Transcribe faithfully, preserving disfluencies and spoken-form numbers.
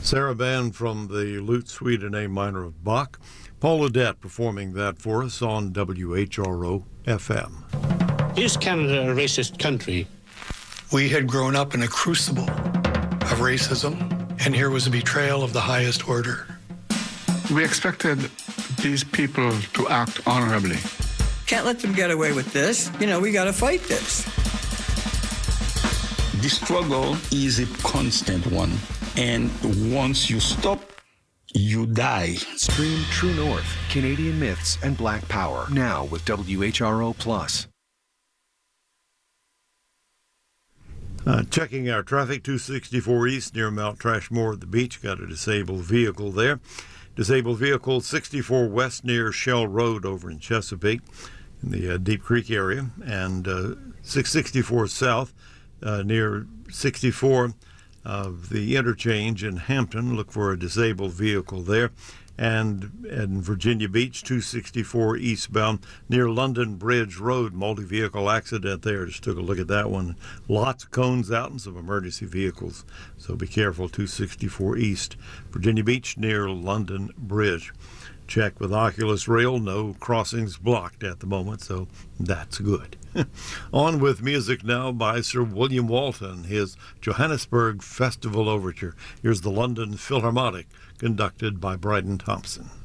Sarabande from the Lute Suite in A minor of Bach. Paul Odette performing that for us on W H R O F M. Is Canada a racist country? We had grown up in a crucible of racism, and here was a betrayal of the highest order. We expected these people to act honorably. Can't let them get away with this. You know, we got to fight this. The struggle is a constant one. And once you stop, you die. Stream True North, Canadian Myths, and Black Power, now with W H R O Plus. Uh, checking our traffic, two sixty-four East near Mount Trashmore at the beach. Got a disabled vehicle there. Disabled vehicle sixty-four West near Shell Road over in Chesapeake in the uh, Deep Creek area. And uh, six sixty-four South uh, near sixty-four of the interchange in Hampton. Look for a disabled vehicle there. And in Virginia Beach, two sixty-four eastbound near London Bridge Road, multi-vehicle accident there. Just took a look at that one. Lots of cones out and some emergency vehicles. So be careful, two sixty-four East, Virginia Beach near London Bridge. Check with Oculus Rail, no crossings blocked at the moment, so that's good. On with music now by Sir William Walton, his Johannesburg Festival Overture. Here's the London Philharmonic, conducted by Bryden Thompson.